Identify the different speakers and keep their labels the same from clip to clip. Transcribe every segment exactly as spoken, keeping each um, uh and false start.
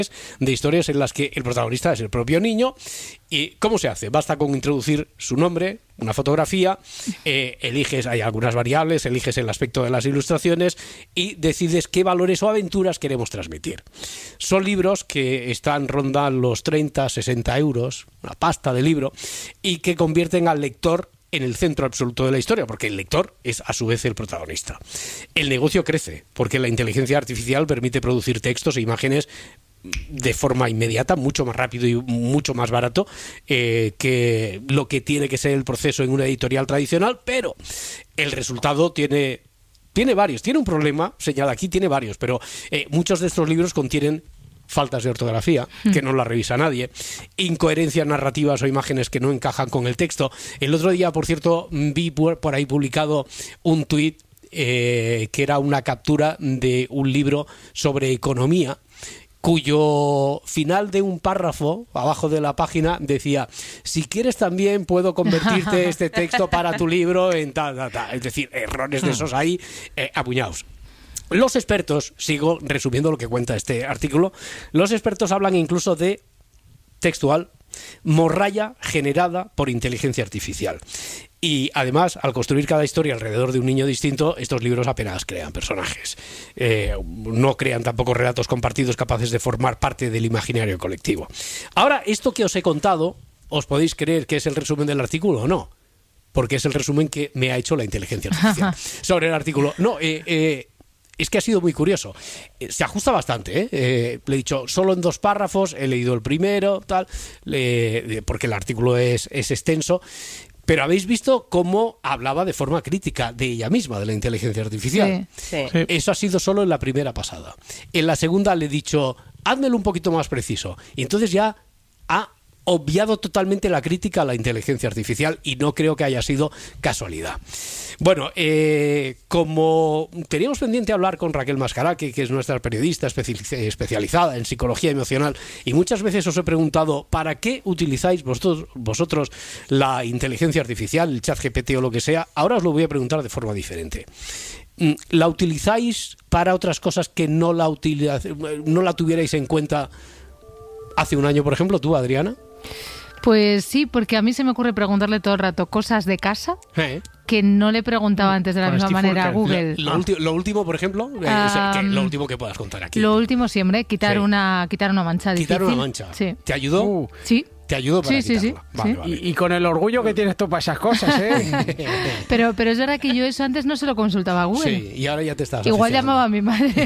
Speaker 1: de historias en las que el protagonista es el propio niño. ¿Y cómo se hace? Basta con introducir su nombre, una fotografía, eh, eliges, hay algunas variables, eliges el aspecto de las ilustraciones y decides qué valores o aventuras queremos transmitir. Son libros que están rondan los treinta, sesenta euros, una pasta de libro, y que convierten al lector en el centro absoluto de la historia, porque el lector es a su vez el protagonista. El negocio crece, porque la inteligencia artificial permite producir textos e imágenes de forma inmediata, mucho más rápido y mucho más barato eh, que lo que tiene que ser el proceso en una editorial tradicional, pero el resultado tiene, tiene varios. Tiene un problema, señala aquí, tiene varios, pero eh, muchos de estos libros contienen faltas de ortografía, que no la revisa nadie, incoherencias narrativas o imágenes que no encajan con el texto. El otro día, por cierto, vi por ahí publicado un tuit eh, que era una captura de un libro sobre economía, cuyo final de un párrafo abajo de la página decía: si quieres también puedo convertirte este texto para tu libro en tal, tal, tal. Es decir, errores de esos ahí eh, apuñados. Los expertos, sigo resumiendo lo que cuenta este artículo, los expertos hablan incluso de, textual, morralla generada por inteligencia artificial. Y además, al construir cada historia alrededor de un niño distinto, estos libros apenas crean personajes. Eh, no crean tampoco relatos compartidos capaces de formar parte del imaginario colectivo. Ahora, esto que os he contado, ¿os podéis creer que es el resumen del artículo o no? Porque es el resumen que me ha hecho la inteligencia artificial sobre el artículo. No, eh, eh, es que ha sido muy curioso. Eh, se ajusta bastante, ¿eh? Eh, le he dicho solo en dos párrafos, he leído el primero, tal, eh, porque el artículo es, es extenso. Pero habéis visto cómo hablaba de forma crítica de ella misma, de la inteligencia artificial.
Speaker 2: Sí, sí.
Speaker 1: Eso ha sido solo en la primera pasada. En la segunda le he dicho, házmelo un poquito más preciso. Y entonces ya ha obviado totalmente la crítica a la inteligencia artificial y no creo que haya sido casualidad. Bueno, eh, como teníamos pendiente hablar con Raquel Mascaraque, que es nuestra periodista especializada en psicología emocional, y muchas veces os he preguntado ¿para qué utilizáis vosotros, vosotros la inteligencia artificial, el chat G P T o lo que sea? Ahora os lo voy a preguntar de forma diferente. ¿La utilizáis para otras cosas que no la, utiliz- no la tuvierais en cuenta hace un año, por ejemplo, tú, Adriana?
Speaker 3: Pues sí, porque a mí se me ocurre preguntarle todo el rato cosas de casa ¿Eh? que no le preguntaba antes de la
Speaker 1: Con
Speaker 3: misma
Speaker 1: Steve
Speaker 3: manera a
Speaker 1: Fulker.
Speaker 3: Google.
Speaker 1: Lo, lo, ulti- lo último, por ejemplo, eh,
Speaker 3: Um,
Speaker 1: o sea, que lo último que puedas contar aquí.
Speaker 3: Lo último siempre, quitar,
Speaker 1: Sí.
Speaker 3: una, quitar una mancha difícil.
Speaker 1: Quitar una mancha.
Speaker 3: Sí.
Speaker 1: ¿Te ayudó?
Speaker 4: Uh.
Speaker 3: Sí.
Speaker 1: ¿Te ayudó para
Speaker 3: Sí, sí,
Speaker 1: quitarla?
Speaker 3: sí,
Speaker 1: Vale,
Speaker 3: sí.
Speaker 1: vale.
Speaker 4: Y, y con el orgullo que tienes tú para esas cosas, ¿eh?
Speaker 3: Pero, pero es verdad que yo eso antes no se lo consultaba a Google.
Speaker 1: Sí, y ahora ya te estás
Speaker 3: Igual
Speaker 1: aficiando.
Speaker 3: llamaba a mi madre.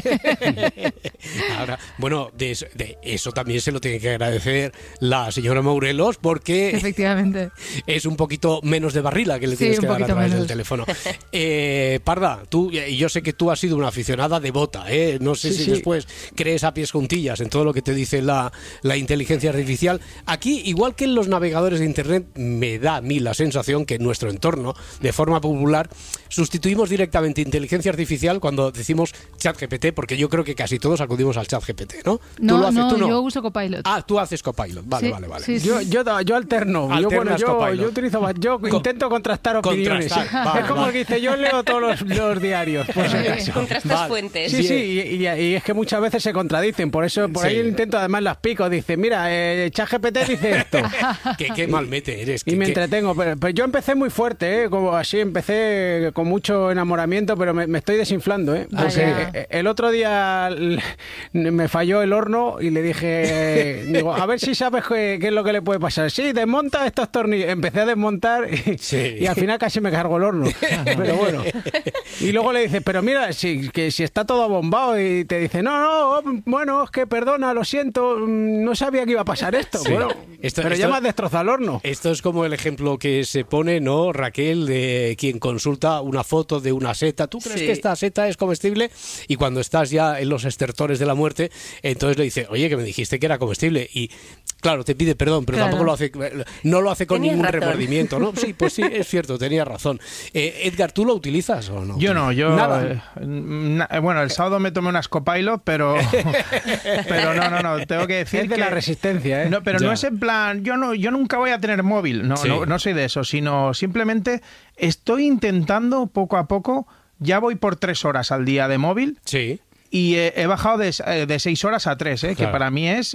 Speaker 1: Ahora, bueno, de eso, de eso también se lo tiene que agradecer la señora Morelos, porque
Speaker 3: Efectivamente.
Speaker 1: es un poquito menos de barrila que le
Speaker 3: Sí,
Speaker 1: tienes
Speaker 3: un
Speaker 1: que dar a
Speaker 3: poquito
Speaker 1: través
Speaker 3: menos.
Speaker 1: del teléfono. Eh, Parda, tú, y yo sé que tú has sido una aficionada devota, ¿eh? No sé
Speaker 4: Sí,
Speaker 1: si
Speaker 4: sí.
Speaker 1: después crees a pies juntillas en todo lo que te dice la, la inteligencia artificial. Aquí, igual que en los navegadores de Internet, me da a mí la sensación que en nuestro entorno, de forma popular, sustituimos directamente inteligencia artificial cuando decimos chat G P T, porque yo creo que casi todos acudimos al chat G P T, ¿no? ¿Tú
Speaker 3: No,
Speaker 1: lo haces?
Speaker 3: no,
Speaker 1: ¿Tú no?
Speaker 3: yo uso Copilot.
Speaker 1: Ah, tú haces Copilot. Vale,
Speaker 3: Sí,
Speaker 1: vale, vale.
Speaker 3: sí, sí.
Speaker 4: Yo, yo, yo alterno. Yo, bueno,
Speaker 1: Alternas
Speaker 4: yo,
Speaker 1: Copilot.
Speaker 4: yo utilizo más- yo
Speaker 1: Co-
Speaker 4: intento contrastar opiniones.
Speaker 1: contrastar,
Speaker 4: ¿eh?
Speaker 1: vale,
Speaker 4: es como
Speaker 1: vale.
Speaker 4: el que dice, yo leo todos los, los diarios, por si acaso.
Speaker 2: Contrastas
Speaker 1: Vale.
Speaker 2: fuentes.
Speaker 4: Sí, sí, y, y- y es que muchas veces se contradicen, por eso por
Speaker 1: Sí.
Speaker 4: ahí intento, además las pico, dice, mira, eh, ChatGPT dice esto.
Speaker 1: Qué, qué mal mete eres.
Speaker 4: Y
Speaker 1: que-
Speaker 4: me
Speaker 1: que-
Speaker 4: entretengo, pero, pero yo empecé muy fuerte, ¿eh? Como así, empecé con mucho enamoramiento, pero me, me estoy desinflando, ¿eh? Porque
Speaker 3: Vaya.
Speaker 4: eh, el otro día l- me falló el horno y le dije, eh, digo, a ver si sabes qué, qué es lo que le puede pasar. Sí, desmonta estos tornillos. Empecé a desmontar y,
Speaker 1: Sí.
Speaker 4: y al final casi me cargo el horno. Pero bueno. Y luego le dices, pero mira, si, que si está todo abombado, y te dice, no, no, bueno, es que perdona, lo siento, mm, no sabía que iba a pasar esto.
Speaker 1: Sí.
Speaker 4: Bueno,
Speaker 1: Esto-
Speaker 4: pero
Speaker 1: esto-
Speaker 4: ya me has destrozado el horno.
Speaker 1: Esto es como el ejemplo que se pone, ¿no, Raquel, de quien consulta una foto de una seta? ¿Tú crees
Speaker 2: Sí.
Speaker 1: que esta seta es comestible? Y cuando estás ya en los estertores de la muerte, entonces le dice, oye, que me dijiste que era comestible. Y claro, te pide perdón, pero
Speaker 3: Claro.
Speaker 1: tampoco lo hace, no lo hace con
Speaker 2: Tenías
Speaker 1: ningún
Speaker 2: razón.
Speaker 1: remordimiento, ¿no? Sí, pues sí, es cierto, tenía razón. Eh, Edgar, ¿tú lo utilizas o no?
Speaker 5: Yo no, yo...
Speaker 1: Nada.
Speaker 5: eh, na- eh, bueno, el sábado me tomé unas Copilot, pero... pero no, no, no, tengo que decir
Speaker 4: Es de
Speaker 5: que...
Speaker 4: la resistencia, ¿eh?
Speaker 5: No, pero
Speaker 1: Ya.
Speaker 5: no es en plan, yo no, yo nunca voy a tener móvil, no,
Speaker 1: Sí.
Speaker 5: no, no soy de eso, sino simplemente estoy intentando poco a poco, ya voy por tres horas al día de móvil,
Speaker 1: Sí.
Speaker 5: y eh, he bajado de, de seis horas a tres, ¿eh? Claro. Que para mí es